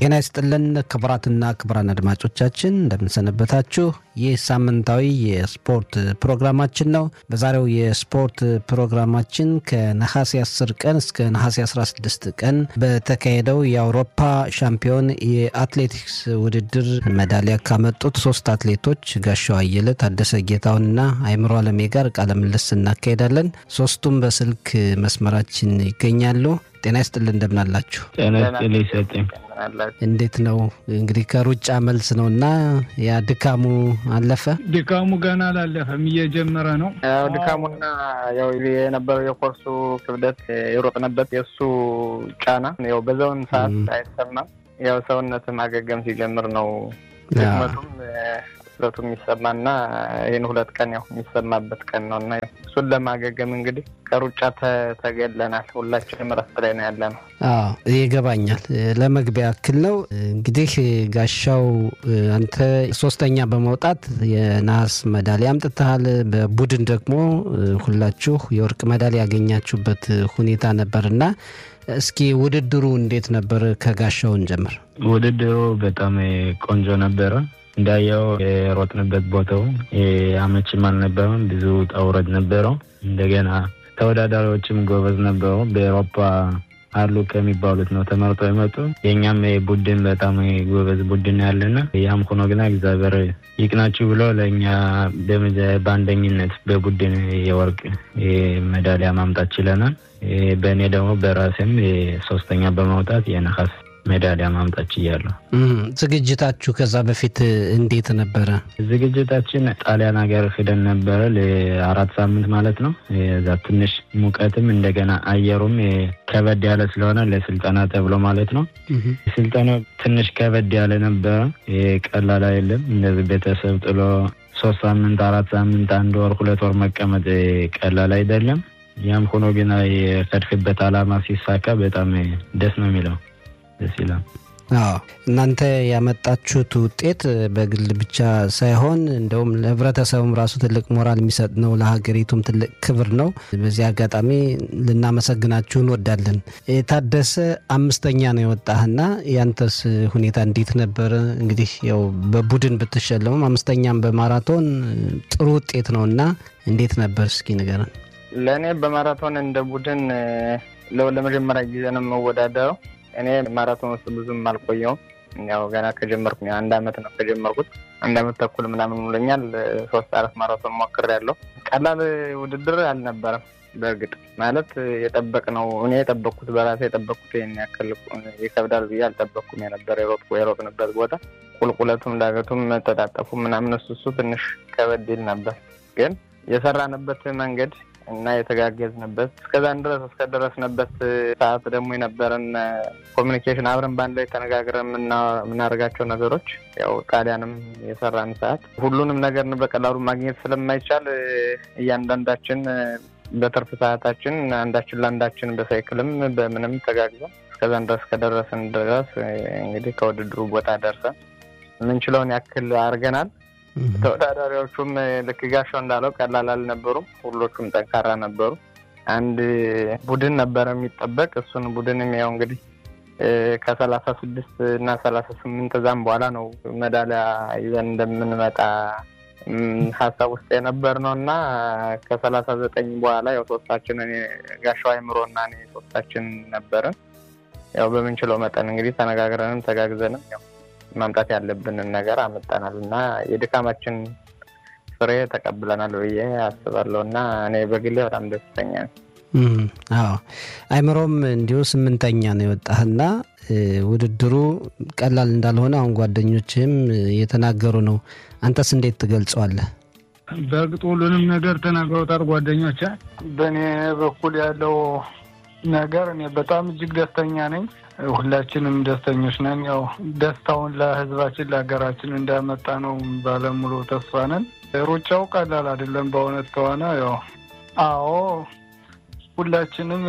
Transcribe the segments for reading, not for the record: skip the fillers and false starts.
ጤና ይስጥልን ክቡራትና ክቡራን አድማጮቻችን እንደምንሰነበታችሁ። ይህ ሳምንታዊ የስፖርት ፕሮግራማችን ነው። በዛሬው የስፖርት ፕሮግራማችን ከነሐሴ 10 ቀን እስከ ነሐሴ 16 ቀን በተካሄደው የአውሮፓ ሻምፒዮን የአትሌቲክስ ውድድር ሜዳሊያ ካመጡት 3 አትሌቶች ጋሻው አየለ፣ ታደሰ ጌታውንና አይምሮ አለሜ ጋር ቃለ ምልልስ እናካሄዳለን። ሶስቱም በስልክ መስመራችን ይገኛሉ። ጤና ይስጥልን እንደምናላችሁ? ጤና ይስጥልኝ ሰጠኝ። እንዴት ነው እንግዲህ ከሩጫ መልስ ነውና ያ ድካሙ አለፈ? ድካሙ ገና አላለፈም፣ እየጀመረ ነው። ያው ድካሙና ያው የነበረው የኮርሱ ክብደት የሮጥነበት የሱ ጫና ያው በዛውን ሰዓት አይሰማም። ያው ሰውነት ማገገም ሲጀምር ነው ድክመቱም ስለቱም የሚሰማና ይሄን 2 ቀን ያው የሚሰማበት ቀን ነውና እሱን ለማገገም እንግዲህ ከሩጫ ተገለናል። ሁላችንም ረፍት ላይ ነው ያለነው። ይገባኛል። ለመግቢያ ያክል ነው እንግዲህ ጋሻው አንተ 3ኛ በመውጣት የናስ ሜዳሊያ አምጥተሃል። በቡድን ደግሞ ሁላችሁ የወርቅ ሜዳሊያ ያገኛችሁበት ሁኔታ ነበርና እስኪ ውድድሩ እንዴት ነበር? ከጋሻውን ጀምር። ውድድሩ በጣም ቆንጆ ነበረ። እንዳየው የሮጥንበት ቦታው አመቺም አልነበረም። ብዙ ጣውረድ ነበረው። እንደገና ተወዳዳሪዎችም ጎበዝ ነበሩ። በአውሮፓ አሉ ከሚባሉት ነው ተመርጠው የመጡ። የኛም ቡድን በጣም ጎበዝ ቡድን ያለና ያም ሆኖ ግን እግዚአብሔር ይቅናችሁ ብሎ ለኛ በአንደኝነት በቡድን የወርቅ ሜዳሊያ ማምጣት ችለናል። በእኔ ደግሞ በራሴም 3ኛ በመውጣት የነሐስ ሜዳሊያ ማምጣት ችያለሁ። ዝግጅታችሁ ከዛ በፊት እንዴት ነበረ? ዝግጅታችን ጣሊያን ሀገር ሄደን ነበረ ለ4 ሳምንት ማለት ነው። እዛ ትንሽ ሙቀትም እንደገና አየሩም ከበድ ያለ ስለሆነ ለስልጠና ተብሎ ማለት ነው። ስልጠናው ትንሽ ከበድ ያለ ነበረ። ቀላል አይደለም። እንደዚህ ቤተሰብ ጥሎ 3 ሳምንት 4 ሳምንት 1 ወር 2 ወር መቀመጥ ቀላል አይደለም። ያም ሆኖ ግን የፈድክበት አላማ ሲሳካ በጣም ደስ ነው የሚለው። እናንተ ያመጣችሁት ውጤት በግል ብቻ ሳይሆን እንደውም ለህብረተሰቡም ራሱ ትልቅ ሞራል የሚሰጥ ነው። ለሀገሪቱም ትልቅ ክብር ነው። በዚህ አጋጣሚ ልናመሰግናችሁ እንወዳለን። ታደሰ 5ኛ ነው የወጣህና ያንተስ ሁኔታ እንዴት ነበር? እንግዲህ ያው በቡድን ብትሸለሙም 5ኛም በማራቶን ጥሩ ውጤት ነውና እንዴት ነበር? እስኪ ንገረን። ለእኔ በማራቶን እንደ ቡድን ለመጀመሪያ ጊዜ ነው የምወዳደረው። እኔ ማራቶን ውስጥ ብዙም አልቆየውም። ያው ገና ከጀመርኩ 1 አመት ነው ከጀመርኩት። 1 አመት ተኩል ምናምን ሆኖኛል። 3-4 ማራቶን ሞክሬያለሁ። ቀላል ውድድር አልነበረም። በእርግጥ ማለት የጠበቅነው እኔ የጠበቅኩት በራሴ የጠበቅኩት ይሄን ያክል ይከብዳል ብዬ አልጠበቅኩም ነበር። የሮጥንበት ቦታ ቁልቁለቱም ዳገቱም ተጣጣፉም ምናምን እሱ ትንሽ ከበድ ይል ነበር። ግን የሰራንበት መንገድ እና የተጋገዝንበት እስከዛን ድረስ እስከደረስንበት ሰዓት ደግሞ የነበረን ኮሚኒኬሽን አብረን ባንድ ላይ ተነጋግረን የምናደርጋቸው ነገሮች ያው ጣሊያንም የሰራን ሰዓት ሁሉንም ነገር በቀላሉ ማግኘት ስለማይቻል እያንዳንዳችን በትርፍ ሰዓታችን አንዳችን ለአንዳችን በሳይክልም በምንም ተጋግዘን እስከዛን ድረስ ከደረስን ድረስ እንግዲህ ከውድድሩ ቦታ ደርሰን ምንችለውን ያክል አድርገናል። ተወዳዳሪዎቹም ልክ ጋሻው እንዳለው ቀላል አልነበሩም። ሁሎቹም ጠንካራ ነበሩ። አንድ ቡድን ነበር የሚጠበቅ። እሱን ቡድንም ያው እንግዲህ ከ36 እና 38 ዛም በኋላ ነው ሜዳሊያ ይዘን እንደምንመጣ ሀሳብ ውስጥ የነበርነውና ከ39 በኋላ ያው ሶስታችን ጋሻው አይምሮና እኔ ሶስታችን ነበርን። ያው በምንችለው መጠን እንግዲህ ተነጋግረንም ተጋግዘንም ያው ማምጣት ያለብንን ነገር አመጣናልና የድካማችን ፍሬ ተቀብለናል ብዬ አስባለሁና እኔ በግሌ በጣም ደስተኛ ነኝ። አይምሮም እንዲሁ 8ኛ ነው የወጣህና ውድድሩ ቀላል እንዳልሆነ አሁን ጓደኞችህም እየተናገሩ ነው። አንተስ እንዴት ትገልጸዋለህ? በእርግጥ ሁሉንም ነገር ተናግረውታል ጓደኞቼ። በእኔ በኩል ያለው ነገር እኔ በጣም እጅግ ደስተኛ ነኝ። ሁላችንም ደስተኞች ነን። ያው ደስታውን ለህዝባችን ለሀገራችን እንዳመጣ ነው ባለሙሉ ተስፋ ነን። ሩጫው ቀላል አይደለም በእውነት ከሆነ ያው ሁላችንም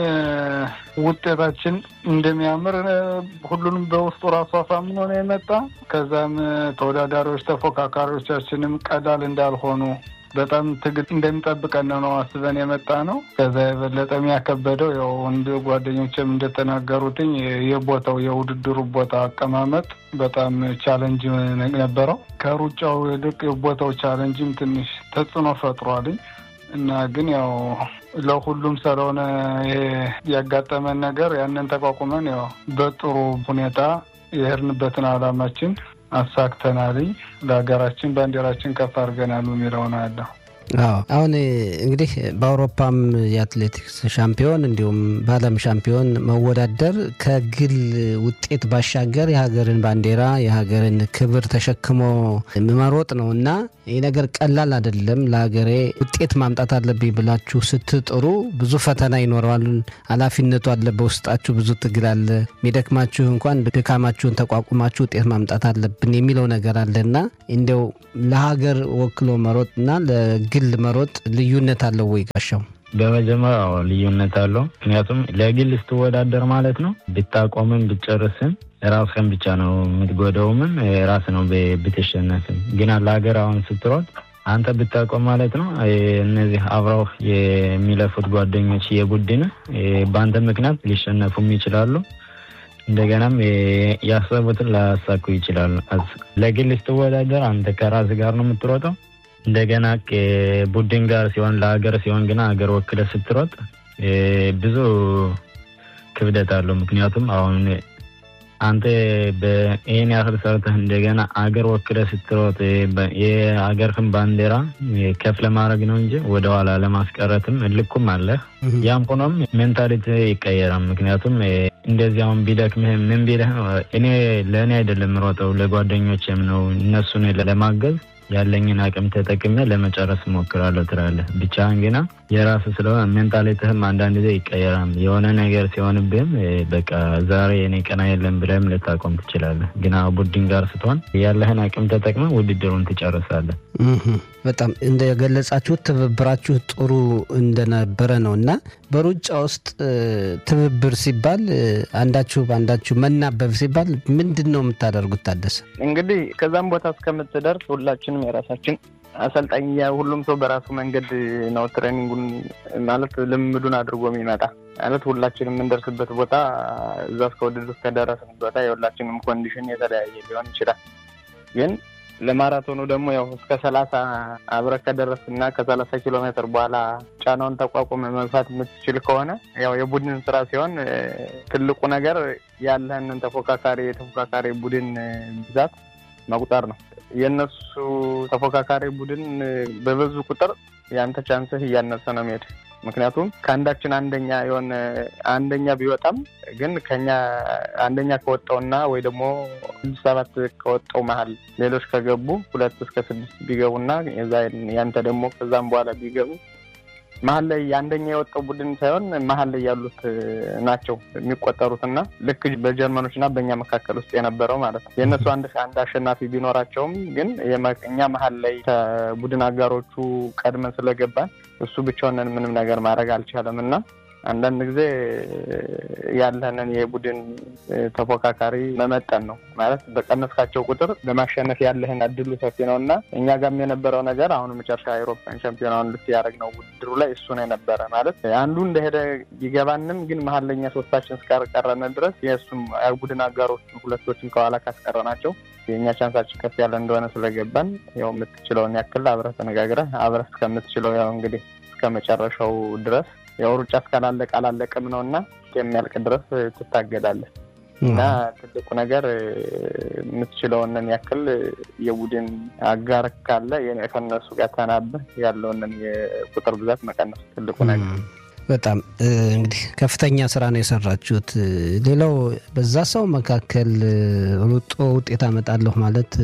ውጤታችን እንደሚያምር ሁሉንም በውስጡ ራሱ አሳምኖ ነው የመጣ። ከዛም ተወዳዳሪዎች ተፎካካሪዎቻችንም ቀላል እንዳልሆኑ በጣም ትግል እንደሚጠብቀን ነው አስበን የመጣ ነው። ከዛ የበለጠ የሚያከበደው ያው እንደ ጓደኞችም እንደተናገሩትኝ የቦታው የውድድሩ ቦታ አቀማመጥ በጣም ቻሌንጅ ነበረው። ከሩጫው ይልቅ የቦታው ቻሌንጅም ትንሽ ተጽዕኖ ፈጥሯል እና ግን ያው ለሁሉም ስለሆነ ያጋጠመን ነገር ያንን ተቋቁመን ያው በጥሩ ሁኔታ የሄድንበትን ዓላማችን አሳክተናል። ለሀገራችን ባንዲራችን ከፍ አድርገናል የሚለው ነው ያለው። አሁን እንግዲህ በአውሮፓም የአትሌቲክስ ሻምፒዮን እንዲሁም በዓለም ሻምፒዮን መወዳደር ከግል ውጤት ባሻገር የሀገርን ባንዲራ የሀገርን ክብር ተሸክሞ መሮጥ ነውና ይህ ነገር ቀላል አይደለም። ለሀገሬ ውጤት ማምጣት አለብኝ ብላችሁ ስትጥሩ ብዙ ፈተና ይኖረዋል። ኃላፊነቱ አለ፣ በውስጣችሁ ብዙ ትግል አለ። የሚደክማችሁ እንኳን ድካማችሁን ተቋቁማችሁ ውጤት ማምጣት አለብን የሚለው ነገር አለና እንደው ለሀገር ወክሎ መሮጥና ለግል መሮጥ ልዩነት አለው ወይ ጋሻው? በመጀመሪያ ልዩነት አለው። ምክንያቱም ለግል ስትወዳደር ማለት ነው ብታቆምም ብትጨርስም ራስህን ብቻ ነው የምትጎዳውም ራስ ነው ብትሸነፍም። ግን ለሀገር አሁን ስትሮጥ አንተ ብታቆም ማለት ነው እነዚህ አብረው የሚለፉት ጓደኞች የቡድን በአንተ ምክንያት ሊሸነፉም ይችላሉ። እንደገናም ያሰቡትን ላያሳኩ ይችላሉ። ለግል ስትወዳደር አንተ ከራስ ጋር ነው የምትሮጠው። እንደገና ከቡድን ጋር ሲሆን ለሀገር ሲሆን ግን ሀገር ወክለህ ስትሮጥ ብዙ ክብደት አለው። ምክንያቱም አሁን አንተ በእኔ ያህል ሰርተህ እንደገና ሀገር ወክለህ ስትሮጥ የሀገርህን ባንዲራ ከፍ ለማድረግ ነው እንጂ ወደ ኋላ ለማስቀረትም ልኩም አለ። ያም ሆኖም ሜንታሊቲ ይቀየራል። ምክንያቱም እንደዚህ አሁን ቢደክምህ ምን ቢልህ እኔ ለእኔ አይደለም ሮጠው ለጓደኞቼም ነው እነሱን ለማገዝ ያለኝን አቅም ተጠቅሜ ለመጨረስ ሞክራለሁ ትላለህ። ብቻህን ግን የራስ ስለሆነ ሜንታሊቲህም አንዳንድ ጊዜ ይቀየራል። የሆነ ነገር ሲሆንብህም በቃ ዛሬ እኔ ቀና የለም ብለህም ልታቆም ትችላለህ። ግን ቡድን ጋር ስትሆን ያለህን አቅም ተጠቅመህ ውድድሩን ትጨርሳለህ። በጣም እንደገለጻችሁ ትብብራችሁ ጥሩ እንደነበረ ነውና በሩጫ ውስጥ ትብብር ሲባል አንዳችሁ ባንዳችሁ መናበብ ሲባል ምንድነው የምታደርጉት? ታደሰ እንግዲህ ከዛም ቦታ እስከምትደርስ ሁላችንም የራሳችን አሰልጣኝ ሁሉም ሰው በራሱ መንገድ ነው ትሬኒንጉን ማለት ልምዱን አድርጎ የሚመጣ ማለት ሁላችንም እንደርስበት ቦታ እዛ እስከወደድኩት ከደረስን ቦታ የሁላችንም ኮንዲሽን የተለያየ ሊሆን ይችላል። ግን ለማራቶኑ ደግሞ ያው እስከ 30 አብረህ ከደረስና ከ30 ኪሎ ሜትር በኋላ ጫናውን ተቋቁመ መግፋት የምትችል ከሆነ ያው የቡድን ስራ ሲሆን ትልቁ ነገር ያለህንን ተፎካካሪ ቡድን ብዛት መቁጠር ነው። የነሱ ተፎካካሪ ቡድን በበዙ ቁጥር ያንተ ቻንስህ እያነሰ ነው የሚሄድ። ምክንያቱም ከአንዳችን አንደኛ ቢወጣም ግን ከኛ አንደኛ ከወጣውና ወይ ደግሞ 7 ከወጣው መሃል ሌሎች ከገቡ 2 እስከ 6 ቢገቡና ያንተ ደግሞ ከዛም በኋላ ቢገቡ መሃል ላይ አንደኛ የወጣው ቡድን ሳይሆን መሃል ላይ ያሉት ናቸው የሚቆጠሩትና ልክ በጀርመኖችና በእኛ መካከል ውስጥ የነበረው ማለት ነው። የነሱ አንድ አሸናፊ ቢኖራቸውም ግን እኛ መሃል ላይ ከቡድን አጋሮቹ ቀድመን ስለገባን እሱ ብቻውን ምንም ነገር ማድረግ አልቻለምና አንዳንድ ጊዜ ያለንን የቡድን ተፎካካሪ መመጠን ነው ማለት በቀነስካቸው ቁጥር ለማሸነፍ ያለህን እድሉ ሰፊ ነውና እኛ ጋርም የነበረው ነገር አሁን መጨረሻ አውሮፓን ሻምፒዮናውን ያደረግነው ውድድሩ ላይ እሱ ነው የነበረ ማለት አንዱ እንደሄደ ይገባንም ግን መሃል ለኛ ሶስታችን እስከቀረነ ድረስ የሱም ቡድን አጋሮች ሁለቶችን ከኋላ ካስቀረናቸው የኛ ቻንሳችን ከፍ ያለ እንደሆነ ስለገባን ያው የምትችለውን ያክል አብረህ ተነጋግረህ አብረህ እስከምትችለው ያው እንግዲህ እስከመጨረሻው ድረስ ያው ሩጫ አላለቀም ነውና የሚያልቅ ድረስ ትታገዳለህ እና ትልቁ ነገር የምትችለውን ያክል የቡድን አጋር ካለ ከነሱ ጋር ተናበህ ያለውን የቁጥር ብዛት መቀነስ ትልቁ ነገር። በጣም እንግዲህ ከፍተኛ ስራ ነው የሰራችሁት። ሌላው በዛ ሰው መካከል ሩጦ ውጤት አመጣለሁ ማለት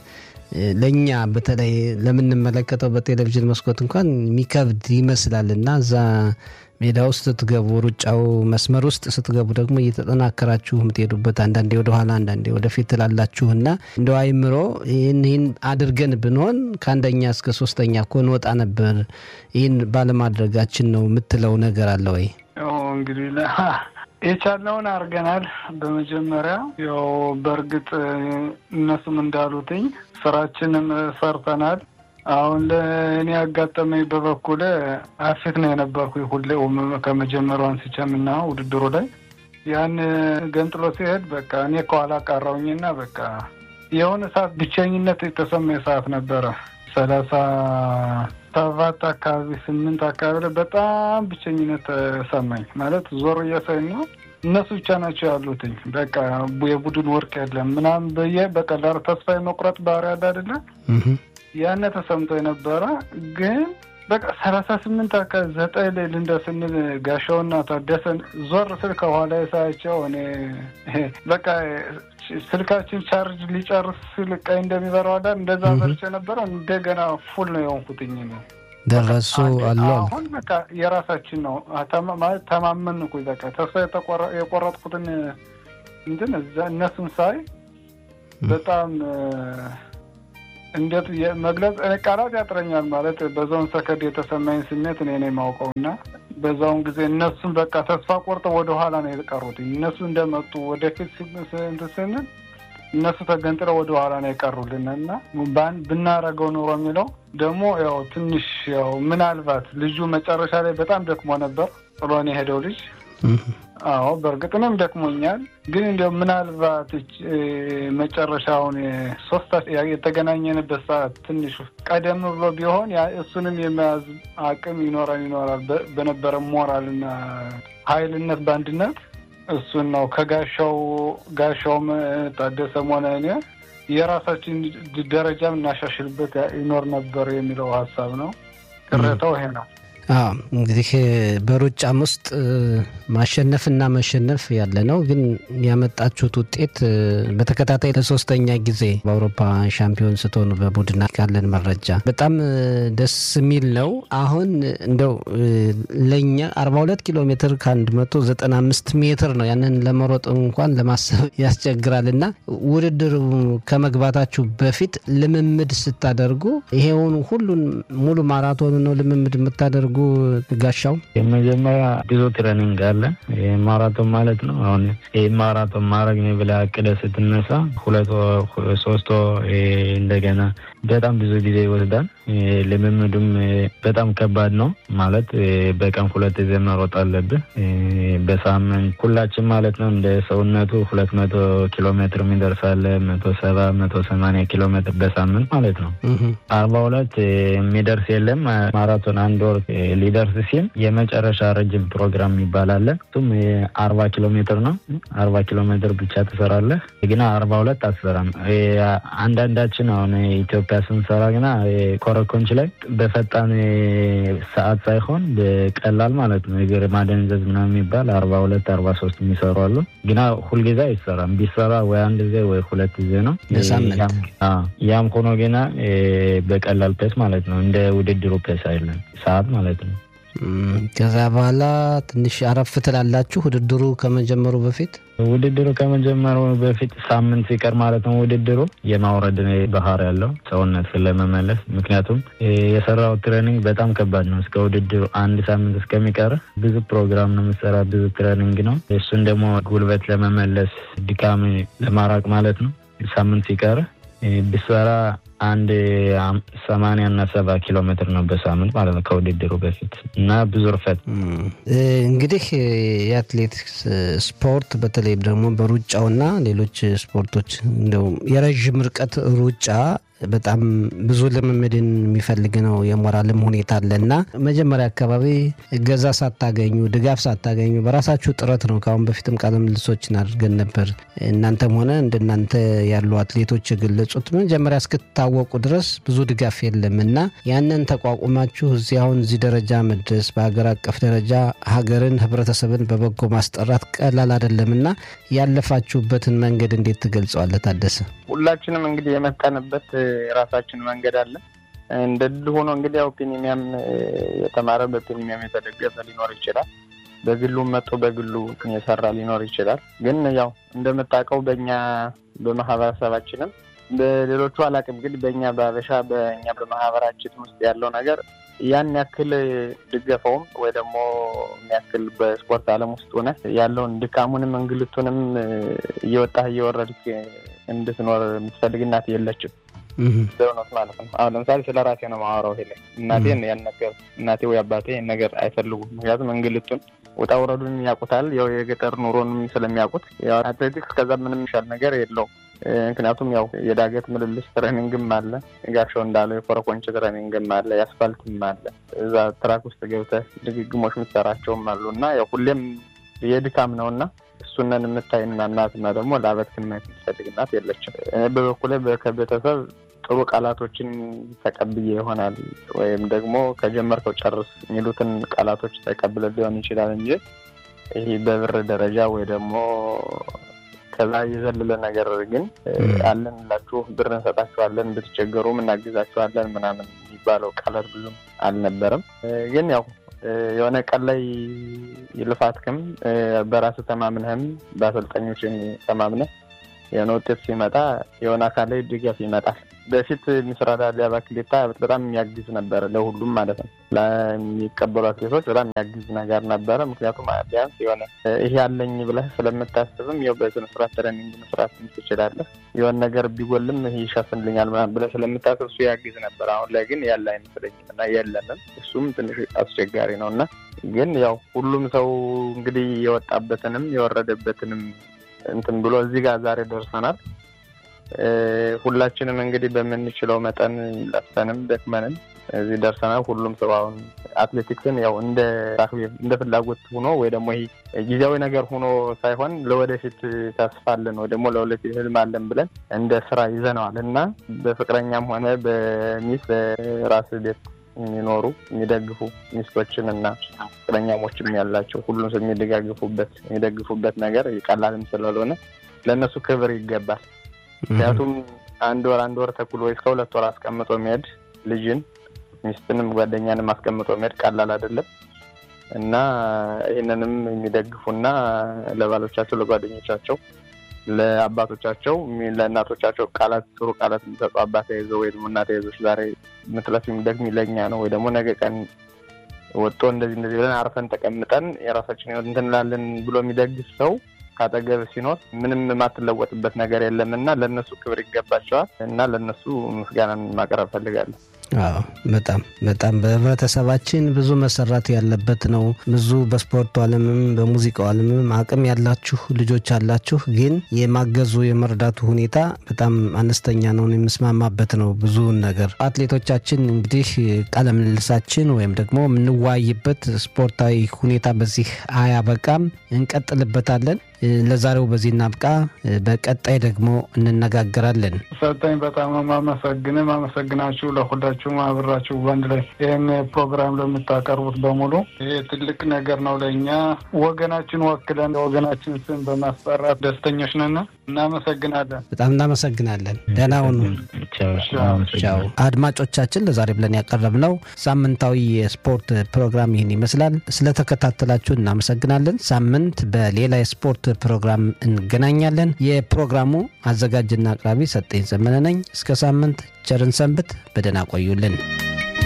ለኛ በተለይ ለምንመለከተው በቴሌቪዥን መስኮት እንኳን የሚከብድ ይመስላልና እዛ ሜዳ ውስጥ ስትገቡ ሩጫው መስመር ውስጥ ስትገቡ ደግሞ እየተጠናከራችሁ የምትሄዱበት አንዳንዴ ወደ ኋላ አንዳንዴ ወደፊት ትላላችሁና እንደው አይምሮ ይህን አድርገን ብንሆን ከአንደኛ እስከ 3ኛ ኮን ወጣ ነበር ይህን ባለማድረጋችን ነው የምትለው ነገር አለ ወይ? እንግዲህ የቻልነውን አድርገናል። በመጀመሪያ ያው በእርግጥ እነሱም እንዳሉትኝ ስራችንን ሰርተናል። አሁን ለእኔ ያጋጠመኝ በበኩል አፊት ነው የነበርኩኝ ሁሌ ከመጀመሪያው አንስቼምና ውድድሩ ላይ ያን ገንጥሎ ሲሄድ በቃ እኔ ከኋላ ቀረውኝና በቃ የሆነ ሰዓት ብቸኝነት የተሰማኝ ሰዓት ነበረ። 37 አካባቢ 8 አካባቢ በጣም ብቸኝነት ተሰማኝ። ማለት ዞር እያሳይኝ ነው እነሱ ብቻ ናቸው ያሉትኝ። በቃ የቡድን ወርቅ የለም ምናምን በየ በቀላል ተስፋ የመቁረጥ ባህሪ ያለ አይደለ ያነ ተሰምቶ የነበረ ግን በቃ 38 አካባቢ 9 ላይ ልንደስንል ጋሻውና ታደሰን ዞር ስል ከኋላ የሳያቸው እኔ በቃ ስልካችን ቻርጅ ሊጨርስ ሲል ቀይ እንደሚበራው አይደል እንደዛ በርቼ ነበረ። እንደገና ፉል ነው የሆንኩትኝ ነው ደረሱ አሉ። አሁን በቃ የራሳችን ነው ማለት ተማመንኩ። በቃ ተስፋ የቆረጥኩትን እንትን እዛ እነሱን ሳይ በጣም እንዴት መግለጽ ቃላት ያጥረኛል። ማለት በዛውን ሰከንድ የተሰማኝ ስሜት እኔ ነኝ የማውቀውና በዛውን ጊዜ እነሱን በቃ ተስፋ ቆርጠው ወደ ኋላ ነው የቀሩት። እነሱ እንደመጡ ወደፊት ስንል እነሱ ተገንጥለው ወደ ኋላ ነው የቀሩልንና ብናረገው ኑሮ የሚለው ደግሞ ያው ትንሽ ያው ምናልባት ልጁ መጨረሻ ላይ በጣም ደክሞ ነበር ጥሎን የሄደው ልጅ። አዎ በእርግጥም ደክሞኛል። ግን እንደው ምናልባት መጨረሻውን 3 የተገናኘንበት ሰዓት ትንሽ ቀደም ብሎ ቢሆን እሱንም የመያዝ አቅም ይኖራል በነበረ ሞራልና ኃይልነት በአንድነት እሱን ነው ከጋሻውም ታደሰም ሆነ እኔ የራሳችን ደረጃም እናሻሽልበት ይኖር ነበር የሚለው ሀሳብ ነው። ቅሬታው ይሄ ነው። እንግዲህ በሩጫም ውስጥ ማሸነፍና መሸነፍ ያለ ነው። ግን ያመጣችሁት ውጤት በተከታታይ ለሶስተኛ ጊዜ በአውሮፓ ሻምፒዮን ስትሆኑ በቡድን ካለን መረጃ በጣም ደስ የሚል ነው። አሁን እንደው ለኛ 42 ኪሎ ሜትር ከ195 ሜትር ነው። ያንን ለመሮጥ እንኳን ለማሰብ ያስቸግራልና ውድድሩ ከመግባታችሁ በፊት ልምምድ ስታደርጉ ይሄውን ሁሉን ሙሉ ማራቶን ነው ልምምድ የምታደርጉ ጋሻው? የመጀመሪያ ብዙ ትሬኒንግ አለ። ማራቶን ማለት ነው። አሁን ማራቶን ማድረግ ነው ብለህ አቅደህ ስትነሳ 2-3 እንደገና በጣም ብዙ ጊዜ ይወስዳል። ልምምዱም በጣም ከባድ ነው። ማለት በቀን 2 ጊዜ መሮጥ አለብህ። በሳምንት ሁላችን ማለት ነው እንደ ሰውነቱ 200 ኪሎ ሜትር የሚደርሳል 170-180 ኪሎ ሜትር በሳምንት ማለት ነው። 42 የሚደርስ የለም። ማራቶን 1 ወር ሊደርስ ሲል የመጨረሻ ረጅም ፕሮግራም ይባላል። እሱም 40 ኪሎ ሜትር ነው። 40 ኪሎ ሜትር ብቻ ትሰራለህ። ግን 42 አትሰራም። አንዳንዳችን አሁን ኢትዮጵያ ስንሰራ ግና ኮረኮንች ላይ በፈጣን ሰዓት ሳይሆን በቀላል ማለት ነው እግር ማደንዘዝ ምናምን የሚባል 42-43 የሚሰሩ አሉ። ግና ሁልጊዜ አይሰራም። ቢሰራ ወይ አንድ ጊዜ ወይ 2 ጊዜ ነው። ያም ሆኖ ግና በቀላል ፔስ ማለት ነው። እንደ ውድድሩ ፔስ አይደለም ሰዓት ማለት ነው። ከዛ በኋላ ትንሽ አረፍ ትላላችሁ ውድድሩ ከመጀመሩ በፊት? ውድድሩ ከመጀመሩ በፊት ሳምንት ሲቀር ማለት ነው ውድድሩ የማውረድ ባህር ያለው ሰውነት ለመመለስ። ምክንያቱም የሰራው ትሬኒንግ በጣም ከባድ ነው። እስከ ውድድሩ 1 ሳምንት እስከሚቀር ብዙ ፕሮግራም ነው የምሰራ፣ ብዙ ትሬኒንግ ነው። እሱን ደግሞ ጉልበት ለመመለስ ድካም ለማራቅ ማለት ነው ሳምንት ሲቀር ብሰራ 80 እና 70 ኪሎ ሜትር ነው በሳምንት ማለት ነው ከውድድሩ በፊት እና ብዙ ርፈት። እንግዲህ የአትሌቲክስ ስፖርት በተለይ ደግሞ በሩጫውና ሌሎች ስፖርቶች እንደው የረጅም ርቀት ሩጫ በጣም ብዙ ልምምድን የሚፈልግ ነው። የሞራልም ሁኔታ አለና መጀመሪያ አካባቢ እገዛ ሳታገኙ ድጋፍ ሳታገኙ በራሳችሁ ጥረት ነው። ካሁን በፊትም ቃለ ምልልሶችን አድርገን ነበር። እናንተም ሆነ እንደናንተ ያሉ አትሌቶች የገለጹት መጀመሪያ እስክትታወቁ ድረስ ብዙ ድጋፍ የለምና ያንን ተቋቁማችሁ እዚህ ደረጃ መድረስ በሀገር አቀፍ ደረጃ ሀገርን ህብረተሰብን በበጎ ማስጠራት ቀላል አይደለምና ያለፋችሁበትን መንገድ እንዴት ትገልጸዋለህ ታደሰ? ሁላችንም እንግዲህ የመጣንበት ራሳችን መንገድ አለ። እንደዚህ ሆኖ እንግዲህ ያው ፒኒሚያም የተማረ በፒኒሚያም የተደገፈ ሊኖር ይችላል። በግሉ መጥቶ በግሉ የሰራ ሊኖር ይችላል። ግን ያው እንደምታውቀው በእኛ በማህበረሰባችንም በሌሎቹ አላቅም ግን በእኛ በአበሻ በእኛ በማህበራችን ውስጥ ያለው ነገር ያን ያክል ድገፈውም ወይ ደግሞ ያክል በስፖርት ዓለም ውስጥ ሆነ ያለውን ድካሙንም እንግልቱንም እየወጣህ እየወረድክ እንድትኖር የምትፈልግ እናት የለችም። ደውነት ማለት ነው። አሁን ለምሳሌ ስለራሴ ነው ማወራው ይሄ እናቴን ያን ነገር እናቴ ወይ አባቴ ነገር አይፈልጉም። ምክንያቱም እንግልቱን ወጣ ወረዱን ያውቁታል። ያው የገጠር ኑሮንም ስለሚያውቁት ያው አትሌቲክስ ከዛ ምንም ይሻል ነገር የለው። ምክንያቱም ያው የዳገት ምልልስ ትሬኒንግም አለ፣ ጋሻው እንዳለው የኮረኮንች ትሬኒንግም አለ፣ ያስፋልትም አለ። እዛ ትራክ ውስጥ ገብተህ ድግግሞሽ ምትሰራቸውም አሉና ያው ሁሌም የድካም ነውና እሱነን የምታይና እናትና ደግሞ ለአበትክና የምትፈልግናት የለችም። በበኩሌ ከቤተሰብ ጥሩ ቃላቶችን ተቀብዬ ይሆናል ወይም ደግሞ ከጀመርከው ጨርስ የሚሉትን ቃላቶች ተቀብለ ሊሆን ይችላል እንጂ ይሄ በብር ደረጃ ወይ ደግሞ ከዛ የዘለለ ነገር ግን አለንላችሁ ብር እንሰጣችኋለን ብትቸገሩም እናግዛችኋለን ምናምን የሚባለው ቃላት ብዙም አልነበረም። ግን ያው የሆነ ቀን ላይ ይልፋትክም በራስ ተማምነህም በአሰልጣኞችን ተማምነህ የሆነ ውጤት ሲመጣ የሆነ አካል ላይ ድጋፍ ይመጣል። በፊት ምስራዳ ሊያባክሌታ በጣም የሚያግዝ ነበር ለሁሉም ማለት ነው። ለሚቀበሉ አትሌቶች በጣም የሚያግዝ ነገር ነበር። ምክንያቱም ቢያንስ የሆነ ይሄ ያለኝ ብለህ ስለምታስብም ያው በስነ ስርዓት ትሬኒንግ መስራት ትችላለህ። የሆነ ነገር ቢጎልም ይሄ ይሸፍንልኛል ምናምን ብለህ ስለምታስብ እሱ ያግዝ ነበር። አሁን ላይ ግን ያለ አይመስለኝም እና የለንም። እሱም ትንሽ አስቸጋሪ ነውና ግን ያው ሁሉም ሰው እንግዲህ የወጣበትንም የወረደበትንም እንትን ብሎ እዚህ ጋር ዛሬ ደርሰናል። ሁላችንም እንግዲህ በመንችለው መጠን ለፍተንም ደክመንም እዚህ ደርሰናል። ሁሉም ሰው አሁን አትሌቲክስን ያው እንደ ፍላጎት ሆኖ ወይ ደግሞ ይሄ ጊዜያዊ ነገር ሆኖ ሳይሆን ለወደፊት ተስፋ አለን ወይ ደግሞ ለወደፊት ህልም አለን ብለን እንደ ስራ ይዘነዋል እና በፍቅረኛም ሆነ በሚስት በራስ ቤት የሚኖሩ የሚደግፉ ሚስቶችን እና ፍቅረኛሞችም ያላቸው ሁሉም ሰው የሚደግፉበት ነገር ይቀላልም ስለሆነ ለነሱ ክብር ይገባል። ምክንያቱም አንድ ወር ተኩል ወይ እስከ 2 ወር አስቀምጦ መሄድ ልጅን ሚስትንም ጓደኛንም አስቀምጦ መሄድ ቀላል አይደለም እና ይሄንንም የሚደግፉና ለባሎቻቸው ለጓደኞቻቸው ለአባቶቻቸው ለእናቶቻቸው ጥሩ ቃላት የሚሰጡ አባት ያይዘው ወይ ደግሞ እናት ያይዘው ዛሬ ምትለፊም ደግሞ ለኛ ነው ወይ ደግሞ ነገ ቀን ወጥቶ እንደዚህ ብለን አርፈን ተቀምጠን የራሳችን እንትን እንላለን ብሎ የሚደግፍ ሰው ካጠገብ ሲኖር ምንም ማትለወጥበት ነገር የለምና ለነሱ ክብር ይገባቸዋል እና ለነሱ ምስጋናን ማቅረብ ፈልጋለሁ። በጣም በህብረተሰባችን ብዙ መሰራት ያለበት ነው። ብዙ በስፖርቱ ዓለምም በሙዚቃው ዓለምም አቅም ያላችሁ ልጆች አላችሁ፣ ግን የማገዙ የመርዳቱ ሁኔታ በጣም አነስተኛ ነው። የምስማማበት ነው። ብዙ ነገር አትሌቶቻችን እንግዲህ ቃለ ምልልሳችን ወይም ደግሞ የምንወያይበት ስፖርታዊ ሁኔታ በዚህ አያበቃም፣ እንቀጥልበታለን። ለዛሬው በዚህ እናብቃ። በቀጣይ ደግሞ እንነጋገራለን። ሰጠኝ በጣም ማመሰግናችሁ ለሁላችሁ ማብራችሁ ባንድ ላይ ይሄን ፕሮግራም ለምታቀርቡት በሙሉ ይሄ ትልቅ ነገር ነው ለኛ። ወገናችን ወክለን ወገናችን ስም በማስጠራት ደስተኞች ነን። እናመሰግናለን። በጣም እናመሰግናለን። ደህና ሁኑ። ቻው። አድማጮቻችን ለዛሬ ብለን ያቀረብነው ሳምንታዊ የስፖርት ፕሮግራም ይህን ይመስላል። ስለተከታተላችሁ እናመሰግናለን። ሳምንት በሌላ የስፖርት ፕሮግራም እንገናኛለን። የፕሮግራሙ አዘጋጅና አቅራቢ ሰጠኝ ዘመነ ነኝ። እስከ ሳምንት ቸርን ሰንብት። በደህና ቆዩልን።